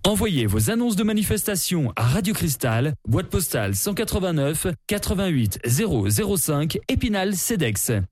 Envoyez vos annonces de manifestation à Radio Cristal, boîte postale 189 88 005 Épinal, CEDEX.